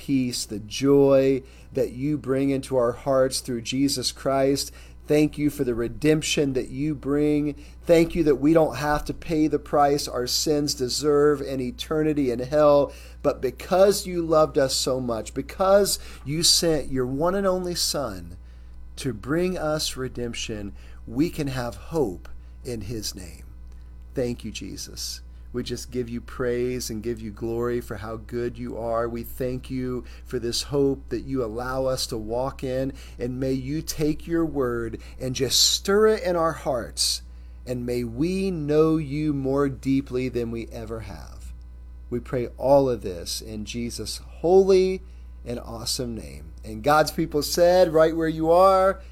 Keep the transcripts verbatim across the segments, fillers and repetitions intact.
peace, the joy that you bring into our hearts through Jesus Christ. Thank you for the redemption that you bring. Thank you that we don't have to pay the price our sins deserve in eternity in hell. But because you loved us so much, because you sent your one and only Son to bring us redemption, we can have hope in his name. Thank you, Jesus. We just give you praise and give you glory for how good you are. We thank you for this hope that you allow us to walk in. And may you take your word and just stir it in our hearts. And may we know you more deeply than we ever have. We pray all of this in Jesus' holy and awesome name. And God's people said, right where you are,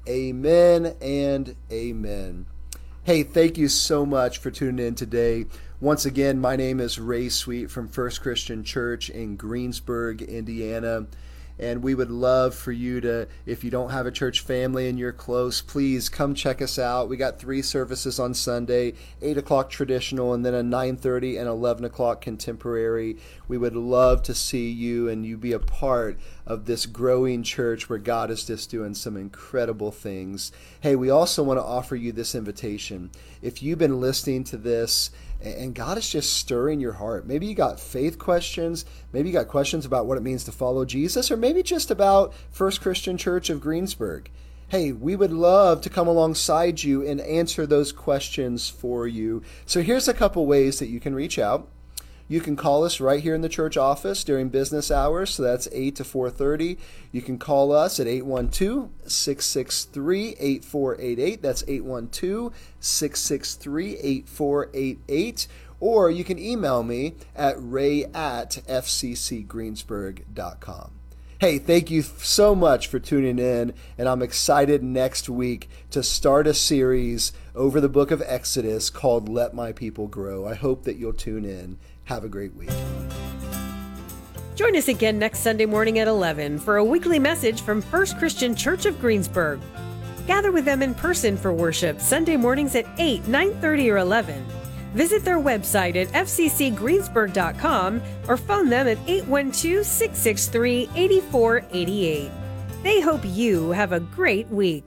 amen and amen. Hey, thank you so much for tuning in today. Once again, my name is Ray Sweet from First Christian Church in Greensburg, Indiana. And we would love for you to, if you don't have a church family and you're close, please come check us out. We got three services on Sunday, eight o'clock traditional, and then a nine thirty and eleven o'clock contemporary. We would love to see you and you be a part of this growing church where God is just doing some incredible things. Hey, we also want to offer you this invitation. If you've been listening to this and God is just stirring your heart, maybe you got faith questions, maybe you got questions about what it means to follow Jesus, or maybe just about First Christian Church of Greensburg. Hey, we would love to come alongside you and answer those questions for you. So here's a couple ways that you can reach out. You can call us right here in the church office during business hours, so that's eight to four thirty. You can call us at eight one two, six six three, eight four eight eight. That's eight one two, six six three, eight four eight eight. Or you can email me at ray at f c c greensburg dot com. Hey, thank you so much for tuning in, and I'm excited next week to start a series over the book of Exodus called Let My People Grow. I hope that you'll tune in. Have a great week. Join us again next Sunday morning at eleven for a weekly message from First Christian Church of Greensburg. Gather with them in person for worship Sunday mornings at eight, nine thirty, or eleven. Visit their website at f c c greensburg dot com or phone them at eight one two, six six three, eight four eight eight. They hope you have a great week.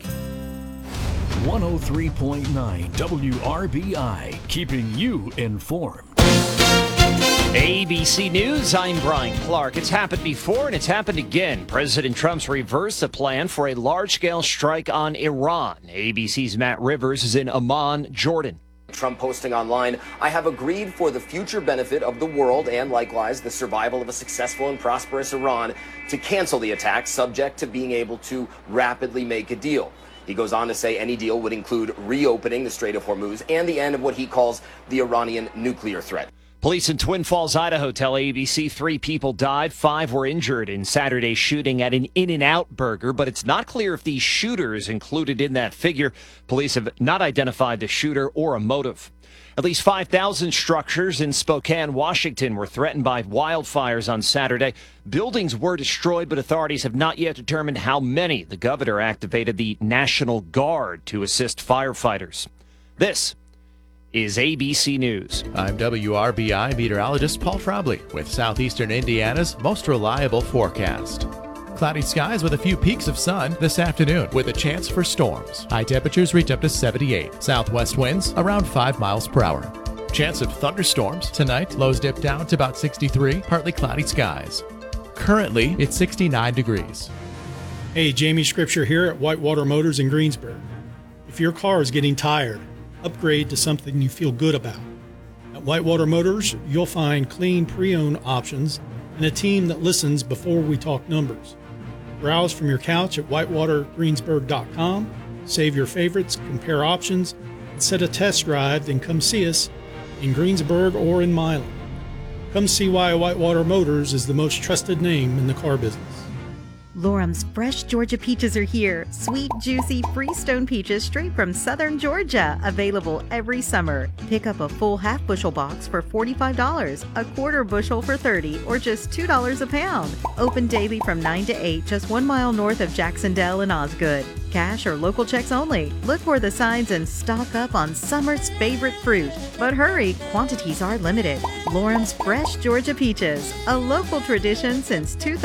one oh three point nine W R B I, keeping you informed. A B C News, I'm Brian Clark. It's happened before and it's happened again. President Trump's reversed the plan for a large-scale strike on Iran. A B C's Matt Rivers is in Amman, Jordan. Trump posting online, I have agreed for the future benefit of the world and likewise the survival of a successful and prosperous Iran to cancel the attack, subject to being able to rapidly make a deal. He goes on to say any deal would include reopening the Strait of Hormuz and the end of what he calls the Iranian nuclear threat. Police in Twin Falls, Idaho tell A B C three people died, five were injured in Saturday's shooting at an In-N-Out burger, but it's not clear if these shooters included in that figure. Police have not identified the shooter or a motive. At least five thousand structures in Spokane, Washington were threatened by wildfires on Saturday. Buildings were destroyed, but authorities have not yet determined how many. The governor activated the National Guard to assist firefighters. This is A B C News. I'm W R B I meteorologist Paul Trombley with southeastern Indiana's most reliable forecast. Cloudy skies with a few peaks of sun this afternoon with a chance for storms. High temperatures reach up to seventy-eight. Southwest winds around five miles per hour. Chance of thunderstorms tonight. Lows dip down to about sixty-three. Partly cloudy skies. Currently, it's sixty-nine degrees. Hey, Jamie Scripture here at Whitewater Motors in Greensburg. If your car is getting tired, upgrade to something you feel good about. At Whitewater Motors, you'll find clean pre-owned options and a team that listens before we talk numbers. Browse from your couch at whitewater greensburg dot com, save your favorites, compare options, and set a test drive, then come see us in Greensburg or in Milan. Come see why Whitewater Motors is the most trusted name in the car business. Lorum's fresh Georgia peaches are here. Sweet, juicy Freestone peaches straight from southern Georgia. Available every summer. Pick up a full half bushel box for forty-five dollars, a quarter bushel for thirty dollars, or just two dollars a pound. Open daily from nine to eight, just one mile north of Jacksonville and Osgood. Cash or local checks only. Look for the signs and stock up on summer's favorite fruit. But hurry, quantities are limited. Lorum's fresh Georgia peaches, a local tradition since two thousand.